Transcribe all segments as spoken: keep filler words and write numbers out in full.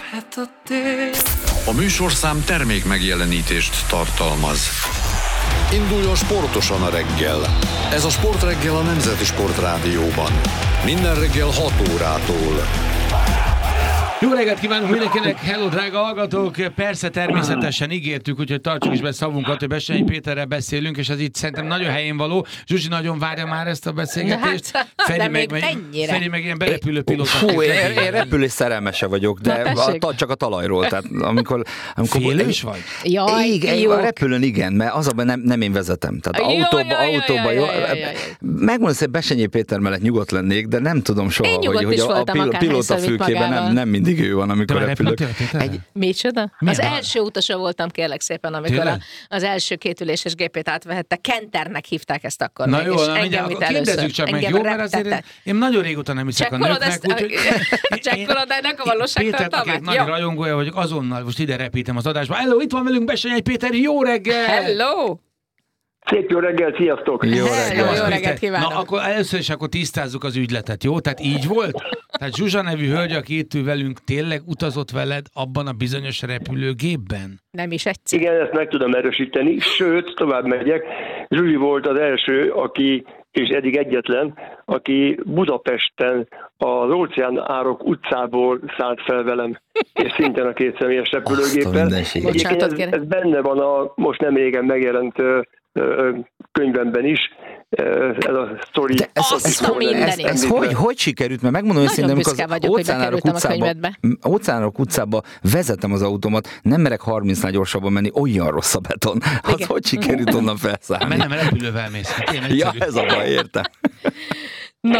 Jöhet a tél. A műsorszám termék megjelenítést tartalmaz. Induljon sportosan a reggel. Ez a Sportreggel a Nemzeti Sportrádióban. Minden reggel hat órától. Jó reggelt kívánunk mindenkinek, hello drága hallgatók! Persze természetesen ígértük, úgyhogy tartsuk is be szavunkat, hogy Bessenyi Péterrel beszélünk, és ez itt szerintem nagyon helyén való. Zsuzsi nagyon várja már ezt a beszélgetést. Hát, Feri meg, meg, Feri meg ilyen berepülő pilóta. Fú, én, én repülés szerelmese vagyok, de a, csak a talajról. Tehát amikor, amikor Félős vagy? Jaj, igen, a repülőn igen, mert az abban nem, nem én vezetem. Tehát Jaj, autóba, jaj, autóba, jaj, jó. jaj, jaj, jaj. Megmondom, hogy Bessenyi Péter mellett nyugodt lennék, de nem tudom soha, Én hogy, hogy a, a pil- pilótafülkében nem, nem mindig ő van, amikor repülök. Egy, micsoda? Milyen az van? első utasa voltam, kérlek szépen, amikor a, az első kétüléses gépét átvehette. Kenternek hívták ezt akkor. Na még, jó, és na engem mindjárt, itt akkor kérdezzük csak meg, jó, mert azért én, én nagyon régóta nem hiszek a nőknek, úgyhogy... Csekkolod a valóságtartalmat? Péter, nagy rajongója vagyok, azonnal most ide repítem az adásba. Hello, itt van velünk Bessenyi Péter, jó reggel! Hello! Szép jó reggel, sziasztok! Jó Hello, reggel! jó reggelt kívánok! Na, akkor először is akkor tisztázzuk az ügyletet, jó? Tehát így volt? Tehát Zsuzsa nevű hölgy, aki itt ül velünk, tényleg utazott veled abban a bizonyos repülőgépben? Nem is egyszer. Igen, ezt meg tudom erősíteni, sőt, tovább megyek. Zsuzsi volt az első, aki, és eddig egyetlen, aki Budapesten az Óceán Árok utcából szállt fel velem, és szintén a kétszemélyes repülőgéppel. Egyébként ez, ez benne van a most nem régen megjelent ö, ö, könyvemben is, ez a sztori. De ez, ez, ez, ez, ez hogy, hogy sikerült? Mert megmondom őszintén, amikor az Óceánárok utcába, Óceánárok utcába vezetem az autómat, nem merek harmincnál gyorsabban menni, olyan rossz a beton. Az igen. Hogy sikerült onnan felszállni? Mert nem repülővel mész. Ja, ez a baj, értem. Na.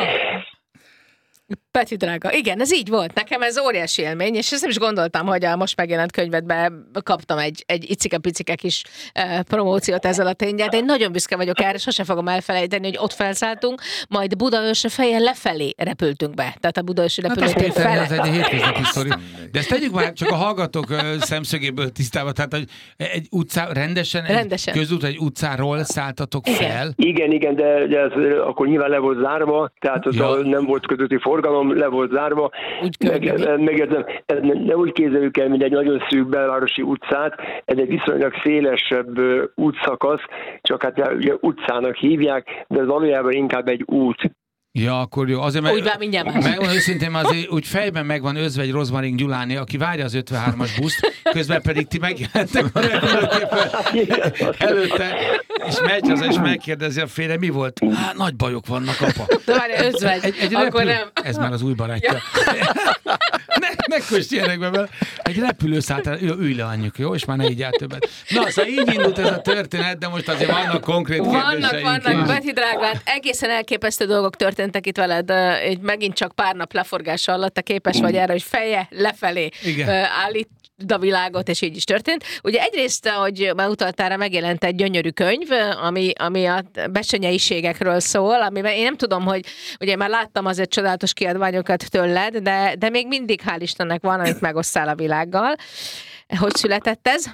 Peti drága, igen, ez így volt. Nekem ez óriási élmény, és ezt nem is gondoltam, hogy a most megjelent könyvedben kaptam egy, egy icike-picike kis e, promóciót ezzel a tényel, de én nagyon büszke vagyok erre, sose fogom elfelejteni, hogy ott felszálltunk, majd Budaörsre fejjel lefelé repültünk be. Tehát a budaörsi repülőtér hát fele. Ez egy hétköznapi sztori. De ezt tegyük már csak a hallgatók szemszögéből tisztába, tehát hogy egy utcá, rendesen, rendesen. Egy közút, egy utcáról szálltatok igen. fel. Igen, igen, de, de ez akkor nyilván le volt zárva, tehát ja. nem volt közötti forgalom, le volt zárva. Meg, megjegyzem, ez ne úgy képzeljük el, mint egy nagyon szűk belvárosi utcát, ez egy viszonylag szélesebb útszakasz, csak hát ugye utcának hívják, de ez valójában inkább egy út. Ja, akkor jó. Azért, úgy már mindjárt más. Megmondom őszintén, azért úgy fejben megvan özve egy Rozmarin Gyuláné, aki várja az ötvenhármas buszt, közben pedig ti megjelentek a repülőképpen előtte, és megy haza, és megkérdezi a félre, mi volt? Hát, nagy bajok vannak, apa. De várj, özvegy, egy, egy akkor repülő... nem. Ez már az új barátja. Ja. ne, ne kösd ilyenekbe vele. Egy repülőszálltál, ülj le anyjuk, jó? És már ne így át többet. Na, szóval így indult ez a történet, de most azért vannak konkrét kérdéseink. Vannak, vannak, Beti drágán, egészen elképesztő dolgok történtek itt veled, egy megint csak pár nap leforgása alatt, te képes vagy erre, hogy feje lefelé állít a világot, és így is történt. Ugye egyrészt, ahogy már utaltál rá, megjelent egy gyönyörű könyv, ami, ami a bessenyeiségekről szól, amiben én nem tudom, hogy ugye már láttam azért csodálatos kiadványokat tőled, de, de még mindig hál' Istennek van, amit megosztál a világgal. Hogy született ez?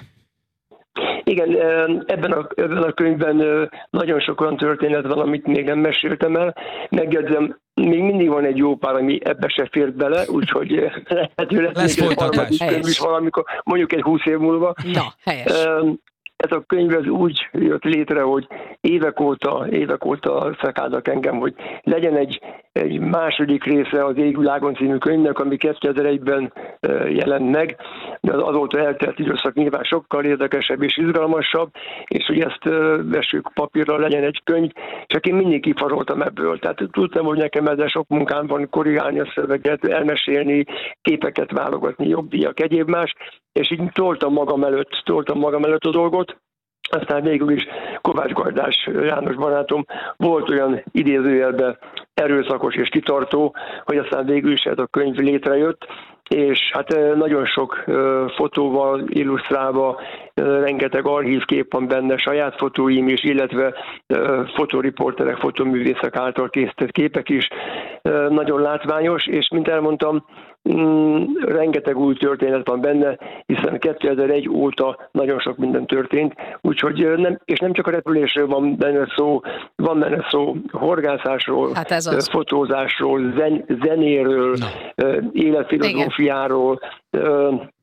Igen, ebben a, ebben a könyvben nagyon sok olyan történet van, amit még nem meséltem el. Megjegyzem, még mindig van egy jó pár, ami ebbe se fért bele, úgyhogy lehetőleg lesz még egy harmadik könyv is valamikor, mondjuk egy húsz év múlva. Na, helyes. Ez a könyv az úgy jött létre, hogy évek óta, évek óta szekálnak engem, hogy legyen egy, egy második része az Égvilágon című könyvnek, ami kétezer-egyben jelent meg, de az azóta eltelt időszak nyilván sokkal érdekesebb és izgalmasabb, és hogy ezt vessük papírra, legyen egy könyv, csak én mindig kifaroltam ebből. Tehát tudtam, hogy nekem ezzel sok munkám van, korrigálni a szöveget, elmesélni, képeket válogatni, jobb-díjak, egyéb más, és így toltam magam előtt, toltam magam előtt a dolgot. Aztán végül is Kovács Gardás János barátom volt olyan idézőjelben erőszakos és kitartó, hogy aztán végül is ez a könyv létrejött, és hát nagyon sok fotóval illusztrálva, rengeteg archívkép van benne, saját fotóim is, illetve fotóriporterek, fotoművészek által készített képek is, nagyon látványos, és mint elmondtam, Mm, rengeteg új történet van benne, hiszen kétezer-egy óta nagyon sok minden történt, úgyhogy nem, és nem csak a repülésről van benne szó, van benne szó horgászásról, hát fotózásról, zen, zenéről, életfilozófiáról,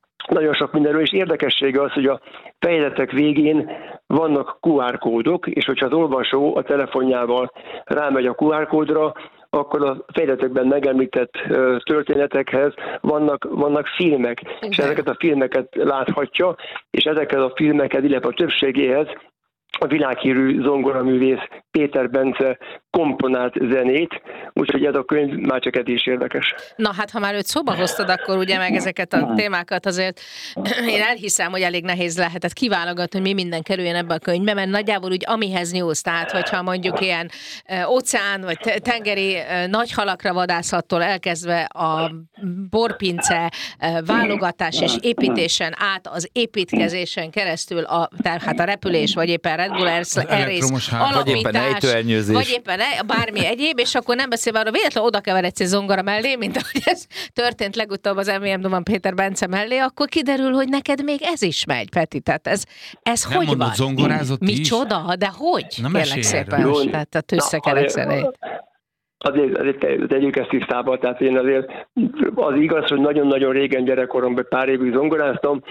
nagyon sok mindenről, és érdekessége az, hogy a fejletek végén vannak kú ár kódok, és hogyha az olvasó a telefonjával rámegy a kú ár kódra, akkor a fejletekben megemlített történetekhez vannak, vannak filmek, igen. És ezeket a filmeket láthatja, és ezeket a filmeket, illetve a többségéhez a világhírű zongoraművész Péter Bence komponált zenét, úgyhogy ez a könyv már csak eddig is érdekes. Na hát, ha már őt szóba hoztad, akkor ugye meg ezeket a témákat azért én elhiszem, hogy elég nehéz lehetett kiválogatni, hogy mi minden kerüljön ebbe a könyvbe, mert nagyjából úgy amihez nyúlsz, tehát hogyha mondjuk ilyen óceán vagy tengeri nagy halakra vadászhattól elkezdve a borpince válogatás és építésen át az építkezésen keresztül, a, tehát a repülés, vagy éppen Red Bull Air Race alapítás, vagy éppen bármi egyéb, és akkor nem beszélve arra, véletlenül oda keveredsz egy zongora mellé, mint ahogy ez történt legutóbb az em vé em Doman Péter Bence mellé, akkor kiderül, hogy neked még ez is megy, Peti. Tehát ez, ez nem hogy van? Zongorázott Micsoda, de hogy? Kérlek szépen, tehát a tűzszekerek szerint. Azért, azért tegyük ezt tisztába, tehát én azért az igaz, hogy nagyon-nagyon régen gyerekkoromban pár évig zongoráztam,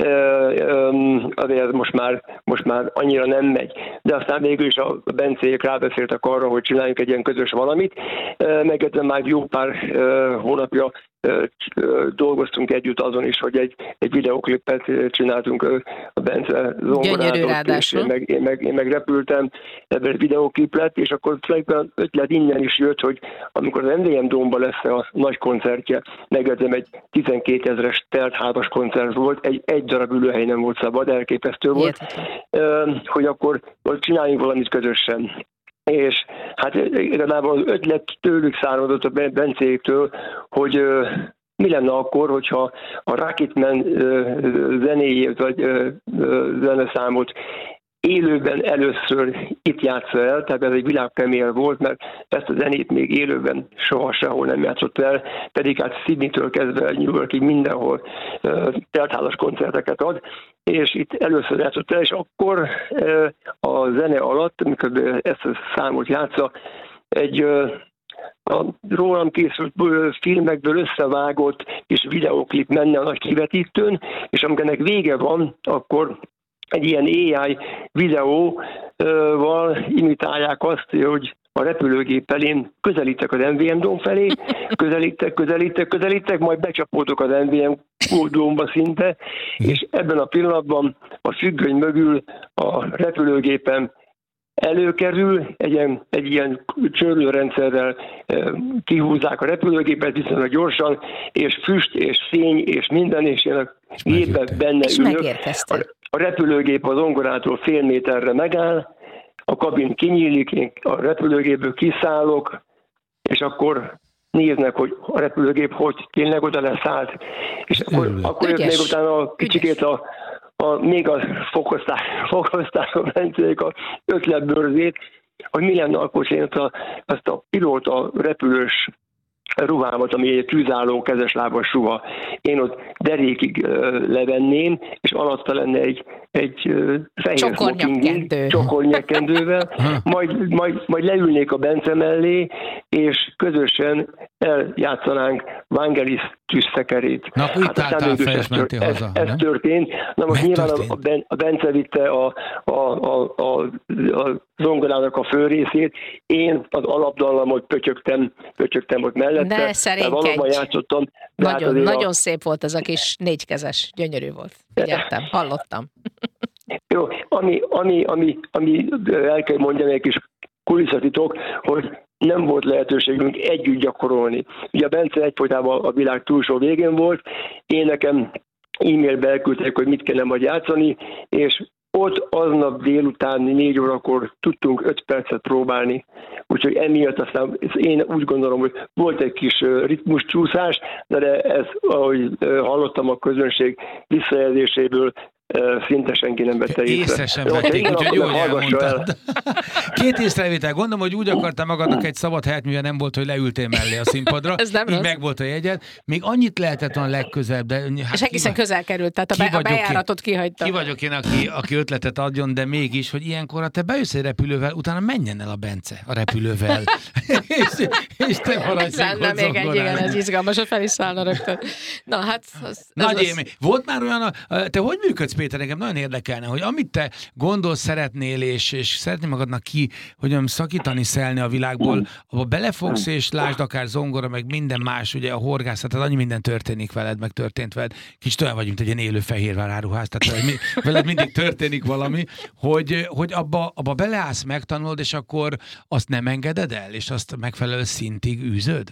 azért most már, most már annyira nem megy. De aztán végül is a Bencék rábeszéltek arra, hogy csináljunk egy ilyen közös valamit, meg ezen már jó pár hónapja dolgoztunk együtt azon is, hogy egy, egy videoklipet csináltunk a Bence zongorázott, és én meg, én, meg, én meg repültem, ebben videoklip lett, és akkor tulajdonképpen ötlet innen is jött, hogy amikor az em vé em Dome-ban lesz a nagy koncertje, megedzem egy tizenkétezres teltházas koncert volt, egy, egy darab ülőhely nem volt szabad, elképesztő volt, Értem. hogy akkor csináljunk valamit közösen. És hát igazából az ötlet tőlük származott a Bencéktől, hogy uh, mi lenne akkor, hogyha a Rocketman uh, zenéjét vagy uh, zeneszámot élőben először itt játsza el, tehát ez egy világpremiér volt, mert ezt a zenét még élőben soha sehol nem játszott el, pedig hát Sydneytől kezdve New Yorkig mindenhol uh, teltházas koncerteket ad, és itt először játszott el, és akkor uh, a zene alatt, amikor ezt a számot játsza, egy uh, a rólam készült filmekből összevágott és videóklip menne a nagy kivetítőn, és amikor ennek vége van, akkor egy ilyen á i videóval imitálják azt, hogy a repülőgép elén közelítek az em vé em Dome felé, közelítek, közelítek, közelítek, majd becsapódok az em vé em Dome-ba szinte, és ebben a pillanatban a függöny mögül a repülőgépen előkerül, egy ilyen, egy ilyen csörlőrendszerrel kihúzzák a repülőgépet viszonylag gyorsan, és füst, és fény, és minden, és én a gépben benne és ülök. A, a repülőgép az zongorától fél méterre megáll, a kabin kinyílik, én a repülőgépből kiszállok, és akkor néznek, hogy a repülőgép hogy tényleg oda leszállt, és akkor, akkor jött még utána a kicsikét a A, még a fokozták, fokozták a Bencék a ötletbőrzét, hogy mi lenne akkor, hogy én azt a, azt a pilóta repülős ruhámat, ami egy tűzálló kezeslábas ruha, én ott derékig uh, levenném, és alatta lenne egy, egy uh, fehér smoking, csokornyakkendővel, majd, majd, majd leülnék a Bence mellé, és közösen eljátszanánk Vangelis tűzszekerét. Na, akkor itt hát, álltál fel, és mentél haza. Ez, ez történt. Na most nyilván a, a Bence vitte a, a, a, a, a zongorának a fő részét, én az alapdallamot pötyögtem, pötyögtem ott mellette. De szerénykedj. Játszottam. Nagyon, nagyon a... szép volt ez a kis négykezes, gyönyörű volt. Figyeltem, hallottam. Jó, ami, ami, ami, ami el kell mondjam egy kis kulisszatitok, hogy nem volt lehetőségünk együtt gyakorolni. Ugye a Bence egyfolytában a világ túlsó végén volt, én nekem e-mailbe elküldték, hogy mit kellene majd játszani, és ott aznap délután négy órakor tudtunk öt percet próbálni. Úgyhogy emiatt aztán én úgy gondolom, hogy volt egy kis ritmuscsúszás, de ez, ahogy hallottam a közönség visszajelzéséből, szinte senki nem vette észre. Észre sem vették, úgyhogy jól elmondtad. Két észrevétel. Gondolom, hogy úgy akartál magadnak egy szabad helyet, mivel nem volt, hogy leültél mellé a színpadra. Ez nem így rossz. Meg volt a jegyed. Még annyit lehetett volna legközelebb. De, hát és egészen közel került, tehát a, be, a bejáratot kihagyta. Ki vagyok én, aki, aki ötletet adjon, de mégis, hogy ilyenkor te bejössz egy repülővel, utána menjen el a Bence a repülővel. és, és te maradj nem még egy, igen, ez izgalmas, hogy fel is szállna rögtön. Na, hát... Az, Nagy élmény. Volt már olyan, te hogy működsz, Péter? Nekem nagyon érdekelne, hogy amit te gondolsz, szeretnél, és, és szeretnél magadnak ki, hogy szakítani, szelni a világból, abba belefogsz, és lásd akár zongora, meg minden más, ugye a horgászat, tehát annyi minden történik veled, meg történt veled. Kicsit olyan vagyunk, egy ilyen élő fehérvár áruház, tehát veled, veled mindig történik valami, hogy, hogy abba, abba beleállsz, megtanulod, és akkor azt nem engeded el, és azt megfelelő szintig űzöd?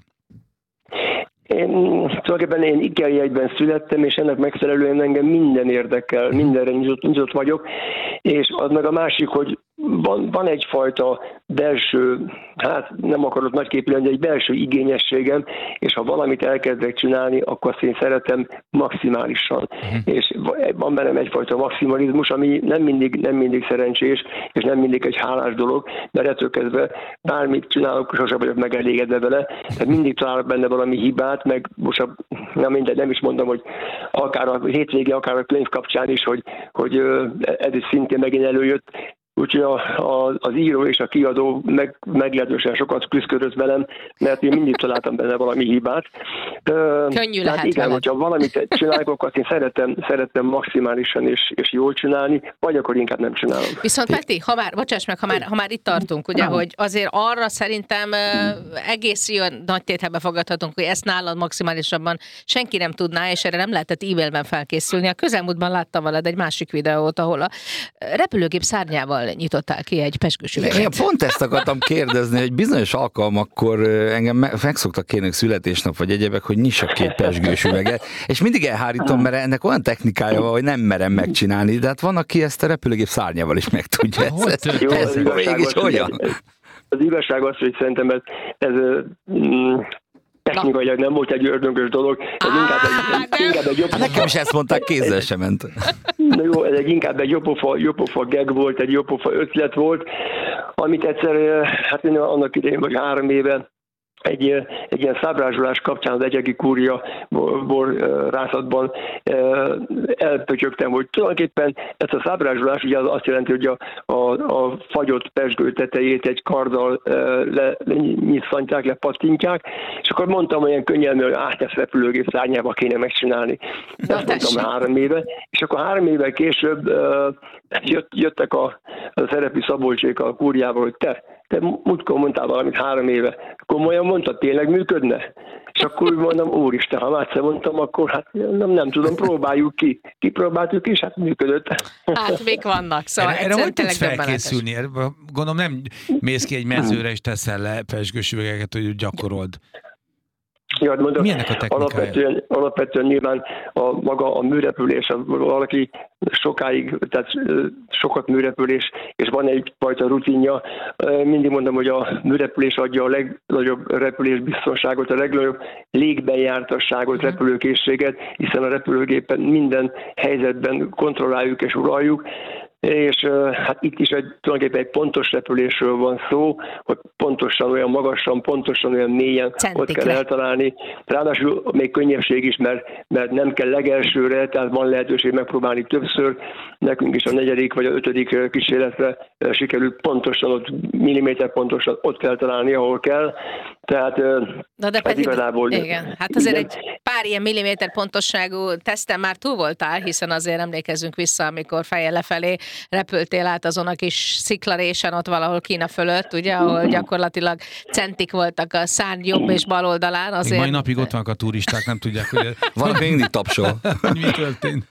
Én tulajdonképpen én ikerjegyben születtem, és ennek megfelelően engem minden érdekel, mindenre nyitott, nyitott vagyok, és az meg a másik, hogy van, van egyfajta belső, hát nem akarok nagyképű lenni, de egy belső igényességem, és ha valamit elkezdek csinálni, akkor azt én szeretem maximálisan. Uh-huh. És van bennem egyfajta maximalizmus, ami nem mindig, nem mindig szerencsés, és nem mindig egy hálás dolog, mert ettől kezdve bármit csinálok, sosem vagyok megelégedve vele, tehát mindig találok benne valami hibát, meg most a, nem, mindegy, nem is mondom, hogy akár a hétvégén, akár a könyv kapcsán is, hogy, hogy ez is szintén megint előjött. Úgyhogy a, a, az író és a kiadó meg, meglehetősen sokat küzdött velem, mert én mindig találtam benne valami hibát. Könnyű lehet igen, veled. hogyha valamit csinálok, akkor én szeretem, szeretem maximálisan és, és jól csinálni, vagy akkor inkább nem csinálom. Viszont Peti, ha már, bocsáss meg, ha már, ha már itt tartunk, ugye, hogy azért arra szerintem egész jó nagy tételbe fogadhatunk, hogy ezt nálad maximálisabban senki nem tudná, és erre nem lehetett e-mailben felkészülni. A közelmúltban láttam veled egy másik videót, ahol a repülőgép szárnyával nyitottál ki egy pezsgős üveget. Én pont ezt akartam kérdezni, hogy bizonyos alkalmakkor engem meg szoktak kérni születésnap vagy egyebek, hogy nyissak ki egy pezsgős üveget, és mindig elhárítom, mert ennek olyan technikája van, hogy nem merem megcsinálni, de hát van, aki ezt a repülőgép szárnyával is meg tudja. Ez, ez, Jó, ez mégis hogyan? Az igazság az, hogy szerintem ez, ez mm, technikailag nem volt egy ördöngös dolog, ez ah, inkább egy, inkább egy jobb... Nekem is ezt mondták, kézzel sem ment. Na jó, ez egy inkább egy jópofa, jópofa gag volt, egy jópofa ötlet volt, amit egyszer, hát én annak idején, vagy három éve, egy, egy ilyen szábrázsolás kapcsán az Egyegi Kúria borrászatban elpötyögtem, hogy tulajdonképpen ezt a szábrázsolás ugye az azt jelenti, hogy a, a, a fagyott pezsgő tetejét egy karddal lenyisszantják, le, lepattintják, és akkor mondtam olyan könnyen, hogy át ezt repülőgép szárnyába kéne megcsinálni. Ezt mondtam három éve, és akkor három évvel később jött, jöttek a, a szerepi Szabolcsék a Kúriával, hogy te, te múltkor mondtál valamit három éve, komolyan mondtad, tényleg működne? És akkor mondom, úristen, ha már mondtam, akkor hát nem, nem tudom, próbáljuk ki. Kipróbáltuk, és hát működött. Hát még vannak, szóval erre, erre hogy tudsz felkészülni? Gondolom nem mész ki egy mezőre, és teszel le pezsgős üvegeket, hogy gyakorold. Ja, mondom, milyennek a technikája? Alapvetően, alapvetően nyilván a maga a műrepülés, valaki sokáig, tehát sokat műrepülés, és van egyfajta rutinja. Mindig mondom, hogy a műrepülés adja a legnagyobb repülésbiztonságot, a legnagyobb légbejártasságot, repülőkészséget, hiszen a repülőgépen minden helyzetben kontrolláljuk és uraljuk. És hát itt is egy, tulajdonképpen egy pontos repülésről van szó, hogy pontosan olyan magasan, pontosan olyan mélyen Centik ott kell le. eltalálni. Ráadásul még könnyebbség is, mert, mert nem kell legelsőre, tehát van lehetőség megpróbálni többször. Nekünk is a negyedik vagy a ötödik kísérletre sikerült pontosan, ott milliméter pontosan ott kell találni, ahol kell. Tehát Na de pedig, igazából... Igen, hát azért igen. Egy pár ilyen milliméter pontosságú teszten már túl voltál, hiszen azért emlékezzünk vissza, amikor fejjel lefelé repültél át azon a kis sziklarésen ott valahol Kína fölött, ugye, ahol gyakorlatilag centik voltak a szárny jobb és bal oldalán. Azért... Még mai napig ott vannak a turisták, nem tudják, hogy valaki mindig tapsol. Hogy mi történt.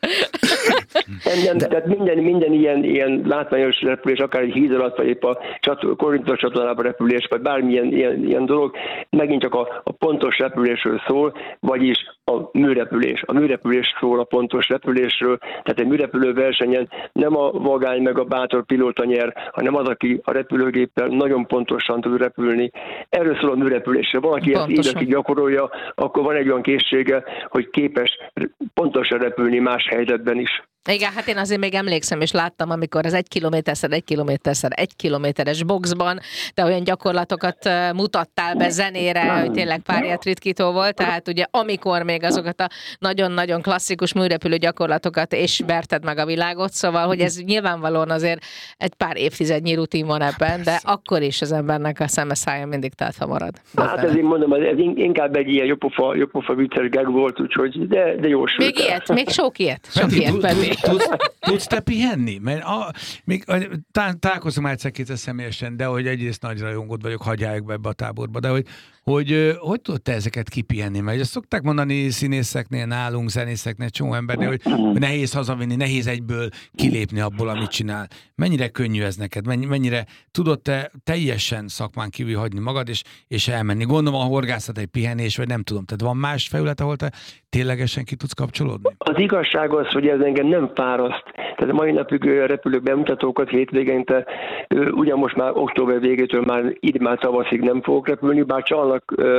De... Tehát minden, minden ilyen, ilyen látványos repülés, akár egy híd alatt, vagy épp a Korintos csatornában repülés, vagy bármilyen ilyen, ilyen dolog, megint csak a, a pontos repülésről szól, vagyis a műrepülés. A műrepülés szól a pontos repülésről, tehát egy műrepülő versenyen nem a vagány meg a bátor pilóta nyer, hanem az, aki a repülőgéppel nagyon pontosan tud repülni. Erről szól a műrepülésre. Valaki ezt így, aki gyakorolja, akkor van egy olyan készsége, hogy képes pontosan repülni más helyzetben is. Igen, hát én azért még emlékszem, és láttam, amikor az egy kilométerszer, egy kilométerszer, egy kilométeres boxban te olyan gyakorlatokat mutattál be zenére, hogy tényleg párját ritkító volt, tehát ugye amikor még azokat a nagyon-nagyon klasszikus műrepülő gyakorlatokat és verted meg a világot, szóval, hogy ez nyilvánvalóan azért egy pár évtizednyi rutin van ebben, de akkor is az embernek a szeme szája mindig tátva marad. Hát ez én mondom, ez inkább egy ilyen jópofa, jópofa vicces gag volt, úgyhogy de, de jó sült. Még ilyet, még sok ilyet, sok ilyet benni. Tudsz, tudsz te pihenni? Mert a, még tá, találkozom egyszer-kétszer személyesen, de hogy egyrészt nagy rajongód vagyok, hagyjáljuk be ebbe a táborba, de hogy hogy, hogy tudod te ezeket kipihenni? Mert ezt szokták mondani színészeknél, nálunk, zenészeknél, csomó embernél, hogy nehéz hazavinni, nehéz egyből kilépni abból, amit csinál. Mennyire könnyű ez neked? Mennyire tudod te teljesen szakmán kívül hagyni magad, és, és elmenni? Gondolom a horgászat egy pihenés, vagy nem tudom. Tehát van más felület, ahol te ténylegesen ki tudsz kapcsolódni? Az igazság az, hogy ez engem nem fáraszt. Tehát a mai napig repülő bemutatókat hétvégente, ugyan most már október végétől már így már tavaszig nem fogok repülni, bár csalnak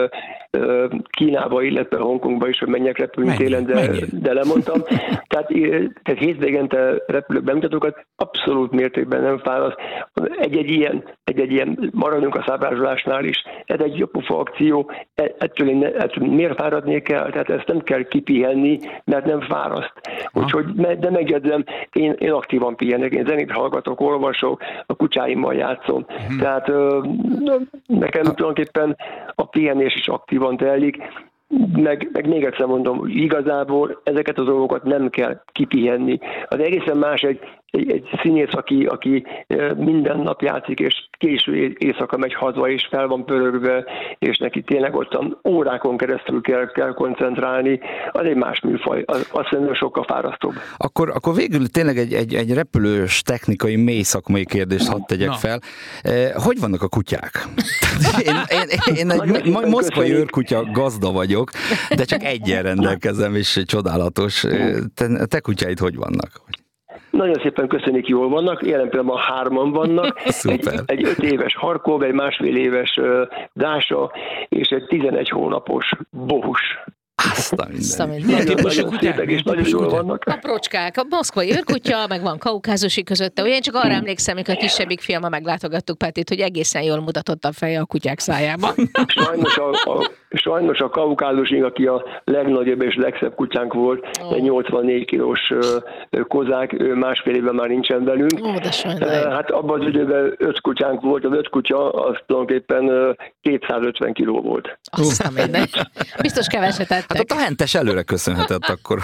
Kínába, illetve Hongkongba is, hogy menjek repülni télen, de, de lemondtam. Tehát, tehát hétvégente repülő bemutatókat abszolút mértékben nem fáraszt. Egy-egy ilyen, egy-egy ilyen maradjunk a szábrázsolásnál is. Ez egy jobbpofa akció, ettől, én, ettől miért fáradni kell? Tehát ezt nem kell kipihenni, mert nem fáraszt. Úgyhogy, de megjegyzem, én, én aktívan pihenek, én zenét hallgatok, olvasok, a kutyáimmal játszom. Hmm. Tehát nekem tulajdonképpen a pihenés is aktívan telik, meg, meg még egyszer mondom, igazából ezeket az dolgokat nem kell kipihenni. Az egészen más egy, egy, egy színész, aki, aki minden nap játszik, és késő éjszaka megy haza, és fel van pörögve, és neki tényleg ottan órákon keresztül kell, kell koncentrálni, az egy más műfaj, az, azt szerintem sokkal fárasztóbb. Akkor, akkor végül tényleg egy, egy, egy repülős technikai, mély szakmai kérdést hadd tegyek fel. Hogy vannak a kutyák? Én, én, én egy moszkvai őrkutya gazda vagyok, de csak egyen rendelkezem, és csodálatos. Te, te kutyáid hogy vannak? Nagyon szépen köszönjük, jól vannak, jelen pillanatban hárman vannak, egy, egy öt éves Harkov, egy másfél éves uh, Dása, és egy tizenegy hónapos Bohus. Azt a minden. Nagyon, nagyon szépek és nagyon jól vannak. Aprócskák, a moszkvai őrkutya, meg van kaukázusi közötte. Olyan csak arra emlékszem, amikor a kisebbik fiammal meglátogattuk Petit, hogy egészen jól mutatott a feje a kutyák szájában. Sajnos a, a, sajnos a kaukázusi, aki a legnagyobb és legszebb kutyánk volt, oh. egy nyolcvannégy kilós kozák, ő másfél éve már nincsen velünk. Ó, de sajnálj. Hát abban az időben öt kutyánk volt, az öt kutya az tulajdonképpen kétszázötven kiló volt. Azt a mindegy. Biztos keveset. Hát ott a hentes előre köszönhetett akkor.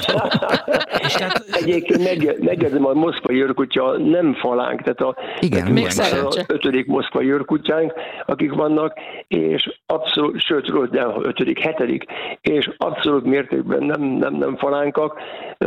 Egyébként megjegyzem, a moszkvai őrkutya nem falánk, tehát a, igen, még az ötödik moszkvai őrkutyánk, akik vannak, és abszolút, sőt, de ötödik, hetedik, és abszolút mértékben nem, nem, nem falánkak.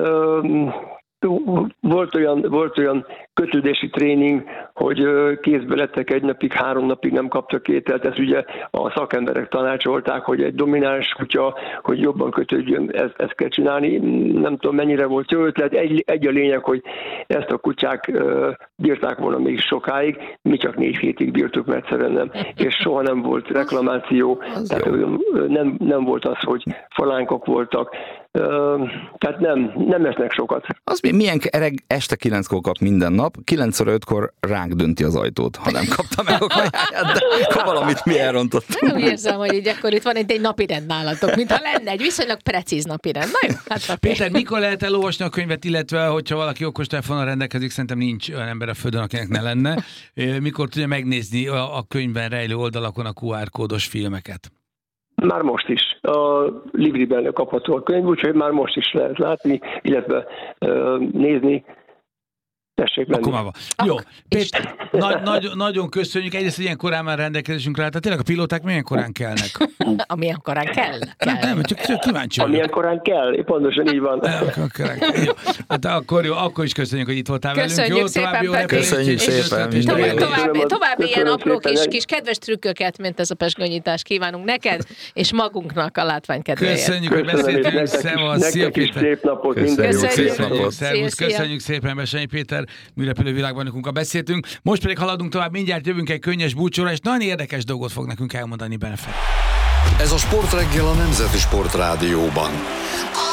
Volt olyan, volt olyan kötődési tréning, hogy kézbe lettek egy napig, három napig nem kaptak ételt. Ezt ugye a szakemberek tanácsolták, hogy egy domináns kutya, hogy jobban kötődjön, ezt, ezt kell csinálni. Nem tudom, mennyire volt jó ötlet. Egy, egy a lényeg, hogy ezt a kutyák bírták volna még sokáig, mi csak négy hétig bírtuk, mert egyszerűen nem. És soha nem volt reklamáció, tehát nem, nem volt az, hogy falánkok voltak. Tehát nem, nem esznek sokat. Az milyen ereg este kilenckor kap minden nap, kilenc óra ötkor ránk dönti az ajtót, ha nem kapta meg a kajáját, de ha valamit mi elrontottunk. Úgy érzem, hogy így akkor itt van itt egy napirend nálatok, mintha lenne egy viszonylag precíz napirend. Na jó, hát okay. Péter, mikor lehet elolvasni a könyvet, illetve hogyha valaki okostelefonnal rendelkezik, szerintem nincs olyan ember a földön, akinek ne lenne. Mikor tudja megnézni a, a könyvben rejlő oldalakon a kú ár kódos filmeket? Már most is. A Libriben kapható a könyv, úgyhogy már most is lehet látni, illetve uh, nézni. Tessék menni. Akkor már van. Jó, Péter, nagy, nagy, nagyon köszönjük. Egyrészt, hogy ilyen korán már rendelkezésünkre állt. Tehát tényleg a pilóták milyen korán kellnek? Amilyen korán kell. kell. Nem, nem, csak, csak kíváncsi vagyok. Amilyen korán kell, pontosan így van. Jó. Hát akkor jó, akkor is köszönjük, hogy itt voltál köszönjük velünk. Szépen, további jó köszönjük szépen. További, további, további ilyen apró kis, kis kedves trükköket, mint ez a peskgönyítás kívánunk neked, és magunknak a látvány kedvéért. Köszönjük, hogy beszéltünk. Szevasz, szia Péter. Szép napot. Köszönjük szépen, Bessenyi Péter, műrepülő világbajnokunkkal beszéltünk. Most pedig haladunk tovább, mindjárt jövünk egy könnyes búcsúra, és nagyon érdekes dolgot fog nekünk elmondani Benefet. Ez a Sportreggel a Nemzeti Sport Rádióban.